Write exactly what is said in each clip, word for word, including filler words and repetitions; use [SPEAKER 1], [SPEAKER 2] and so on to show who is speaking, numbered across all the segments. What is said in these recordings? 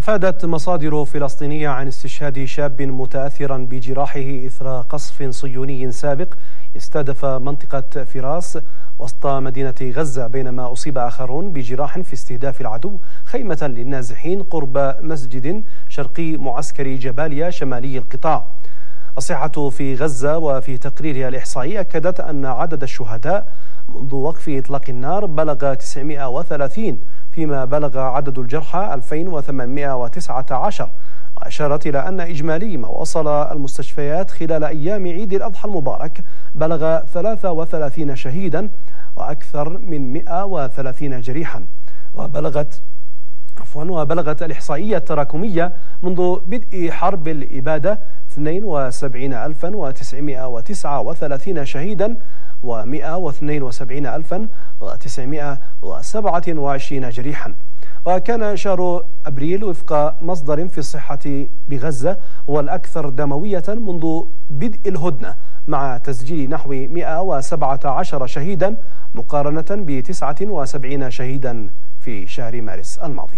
[SPEAKER 1] أفادت مصادر فلسطينية عن استشهاد شاب متأثرا بجراحه إثر قصف صهيوني سابق استهدف منطقة فراس وسط مدينة غزة، بينما أصيب آخرون بجراح في استهداف العدو خيمة للنازحين قرب مسجد شرقي معسكر جباليا شمالي القطاع. الصحة في غزة وفي تقريرها الإحصائي أكدت أن عدد الشهداء منذ وقف إطلاق النار بلغ تسعمائة وثلاثين، فيما بلغ عدد الجرحى ألفين وثمانمائة وتسعة عشر، وأشارت إلى أن إجمالي ما وصل المستشفيات خلال أيام عيد الأضحى المبارك بلغ ثلاثة وثلاثين شهيدا وأكثر من مئة وثلاثين جريحا. وبلغت عفوا وبلغت الإحصائية التراكمية منذ بدء حرب الإبادة اثنين وسبعين ألفا وتسعمائة وتسعة وثلاثين شهيدا ومئة واثنين وسبعين ألفا وتسعمائة وسبعة وعشرين جريحا. وكان شهر أبريل وفق مصدر في الصحة بغزة هو الأكثر دموية منذ بدء الهدنة، مع تسجيل نحو مئة وسبعة عشر شهيدا مقارنة ب تسعة وسبعين شهيدا في شهر مارس الماضي.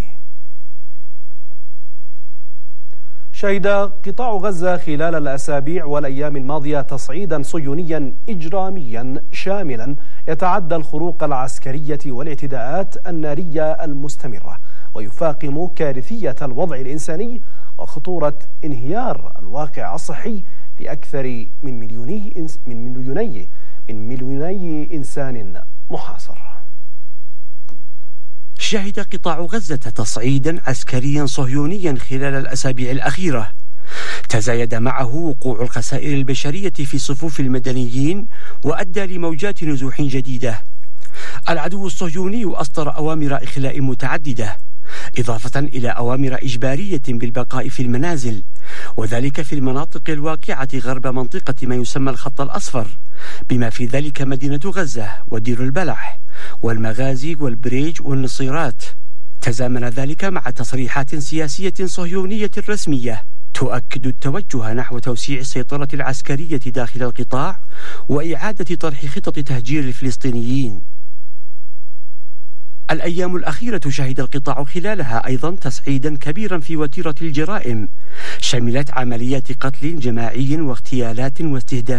[SPEAKER 1] شهد قطاع غزة خلال الأسابيع والأيام الماضية تصعيدا صهيونيا إجراميا شاملا يتعدى الخروق العسكرية والاعتداءات النارية المستمرة، ويفاقم كارثية الوضع الإنساني وخطورة انهيار الواقع الصحي لأكثر من مليوني إنس من مليوني من مليوني إنسان محاصر.
[SPEAKER 2] شهد قطاع غزة تصعيدا عسكريا صهيونيا خلال الأسابيع الأخيرة تزايد معه وقوع الخسائر البشرية في صفوف المدنيين وأدى لموجات نزوح جديدة. العدو الصهيوني أصدر أوامر إخلاء متعددة، إضافة إلى أوامر إجبارية بالبقاء في المنازل، وذلك في المناطق الواقعة غرب منطقة ما يسمى الخط الأصفر، بما في ذلك مدينة غزة ودير البلح والمغازي والبريج والنصيرات. تزامن ذلك مع تصريحات سياسية صهيونية رسمية تؤكد التوجه نحو توسيع السيطرة العسكرية داخل القطاع وإعادة طرح خطط تهجير الفلسطينيين. الأيام الأخيرة شهد القطاع خلالها أيضا تصعيدا كبيرا في وتيرة الجرائم، شملت عمليات قتل جماعي واغتيالات واستهداف